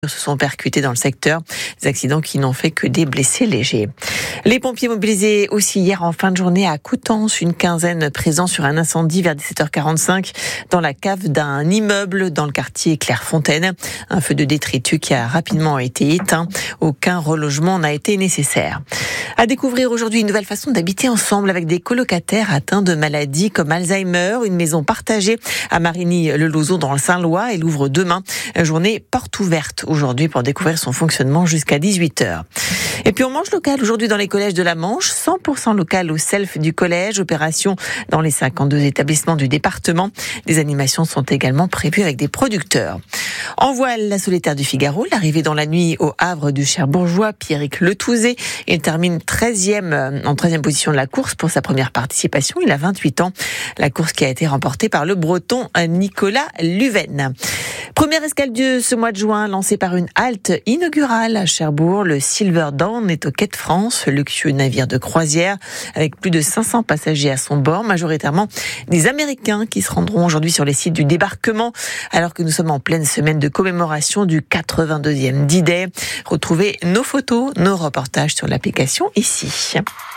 se sont percutés dans le secteur. Des accidents qui n'ont fait que des blessés légers. Les pompiers mobilisés aussi hier en fin de journée à Coutances, une quinzaine présents sur un incendie vers 17h45 dans la cave d'un immeuble dans le quartier Clairefontaine. Un feu de détritus qui a rapidement été éteint. Aucun relogement n'a été nécessaire. À découvrir aujourd'hui une nouvelle façon d'habiter ensemble avec des colocataires atteints de maladies comme Alzheimer. Une maison partagée à Marigny-le-Lauzon dans le Saint-Lois. Elle ouvre demain. Journée porte ouverte aujourd'hui pour découvrir son fonctionnement jusqu'à 18h. Et puis on mange local aujourd'hui dans les collèges de la Manche, 100% local au self du collège, opération dans les 52 établissements du département. Des animations sont également prévues avec des producteurs. En voile, la solitaire du Figaro, l'arrivée dans la nuit au Havre du Cherbourgeois, Pierrick Letouzé. Il termine en 13e position de la course pour sa première participation. Il a 28 ans. La course qui a été remportée par le Breton Nicolas Luven. Première escale de ce mois de juin, lancée par une halte inaugurale à Cherbourg. Le Silver Dawn est au Quai de France, luxueux navire de croisière avec plus de 500 passagers à son bord, majoritairement des Américains qui se rendront aujourd'hui sur les sites du débarquement, alors que nous sommes en pleine semaine de commémoration du 82e D-Day. Retrouvez nos photos, nos reportages sur l'application ici.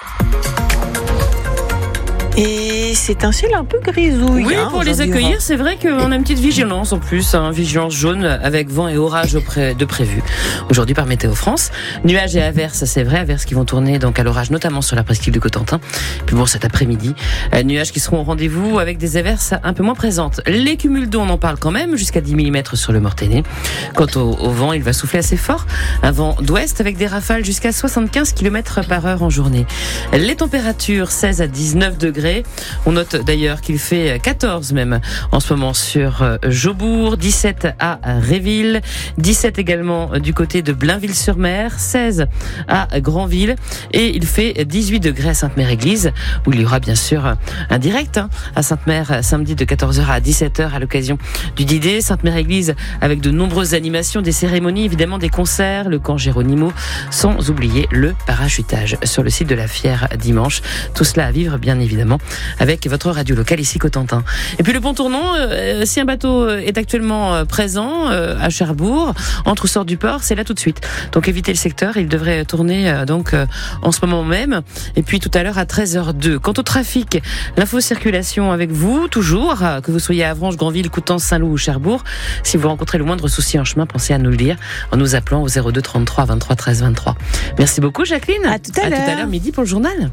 Et c'est un ciel un peu grisouille. Oui, pour les accueillir, c'est vrai qu'on a une petite vigilance en plus, vigilance jaune avec vent et orage de prévu. Aujourd'hui par Météo France, nuages et averses, c'est vrai, averses qui vont tourner donc à l'orage, notamment sur la presqu'île du Cotentin. Puis bon, cet après-midi, nuages qui seront au rendez-vous avec des averses un peu moins présentes. Les cumuls d'eau, on en parle quand même, jusqu'à 10 mm sur le Mortainais. Quant au vent, il va souffler assez fort, un vent d'ouest avec des rafales jusqu'à 75 km/h en journée. Les températures, 16 à 19 degrés. On note d'ailleurs qu'il fait 14 même en ce moment sur Jaubourg, 17 à Réville, 17 également du côté de Blainville-sur-Mer, 16 à Granville et il fait 18 degrés à Sainte-Mère-Église où il y aura bien sûr un direct à Sainte-Mère samedi de 14h à 17h à l'occasion du D-Day. Sainte-Mère-Église avec de nombreuses animations, des cérémonies, évidemment des concerts, le camp Géronimo, sans oublier le parachutage sur le site de la Fière dimanche. Tout cela à vivre bien évidemment avec votre radio locale ici Cotentin. Et puis le pont tournant, si un bateau est actuellement présent à Cherbourg, entre ou sort du port, c'est là tout de suite. Donc évitez le secteur, il devrait tourner en ce moment même. Et puis tout à l'heure à 13h02. Quant au trafic, l'info circulation avec vous, toujours, que vous soyez à Avranches, Granville, Coutances, Saint-Loup ou Cherbourg. Si vous rencontrez le moindre souci en chemin, pensez à nous le dire en nous appelant au 02 33 23 13 23. Merci beaucoup Jacqueline. À tout à l'heure midi pour le journal.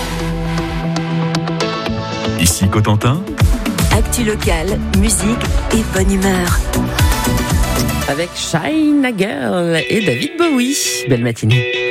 Ici Cotentin. Actu locale, musique et bonne humeur. Avec China Girl et David Bowie. Belle matinée.